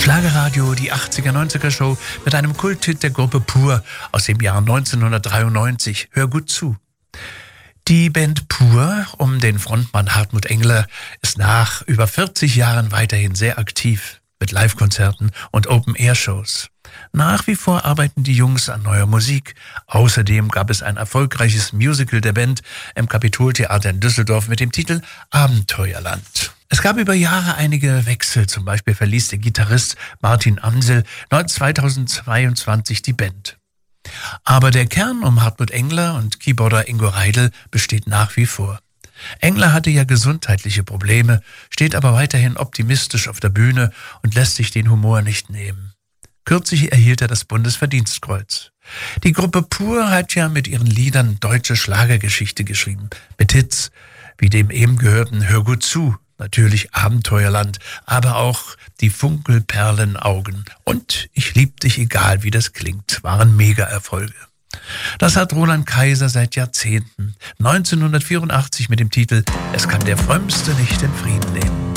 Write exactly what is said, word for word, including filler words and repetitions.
Schlagerradio, die achtziger, neunziger Show mit einem Kulthit der Gruppe Pur aus dem Jahr neunzehnhundertdreiundneunzig. Hör gut zu. Die Band Pur um den Frontmann Hartmut Engler ist nach über vierzig Jahren weiterhin sehr aktiv mit Live-Konzerten und Open-Air-Shows. Nach wie vor arbeiten die Jungs an neuer Musik. Außerdem gab es ein erfolgreiches Musical der Band im Kapitoltheater in Düsseldorf mit dem Titel Abenteuerland. Es gab über Jahre einige Wechsel, zum Beispiel verließ der Gitarrist Martin Amsel zweitausendzweiundzwanzig die Band. Aber der Kern um Hartmut Engler und Keyboarder Ingo Reidl besteht nach wie vor. Engler hatte ja gesundheitliche Probleme, steht aber weiterhin optimistisch auf der Bühne und lässt sich den Humor nicht nehmen. Kürzlich erhielt er das Bundesverdienstkreuz. Die Gruppe Pur hat ja mit ihren Liedern deutsche Schlagergeschichte geschrieben, mit Hits wie dem eben gehörten Hör gut zu, natürlich Abenteuerland, aber auch die Funkelperlenaugen und Ich lieb dich egal wie das klingt, waren Mega-Erfolge. Das hat Roland Kaiser seit Jahrzehnten, neunzehnhundertvierundachtzig mit dem Titel Es kann der Frömmste nicht in Frieden nehmen.